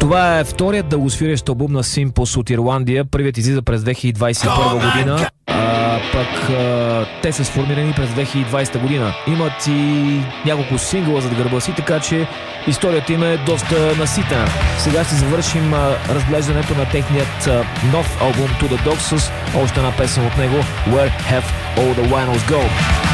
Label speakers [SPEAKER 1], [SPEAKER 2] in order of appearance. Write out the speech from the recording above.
[SPEAKER 1] Това е вторият дългосвирещ албум на Simples от Ирландия. Първият излиза през 2021 година, пък те са сформирани през 2020 година. Имат и няколко сингъла зад гърба си, така че историята им е доста наситена. Сега ще завършим разглеждането на техният нов албум To The Dogs с още една песен от него, Where Have All The Vinyls Go.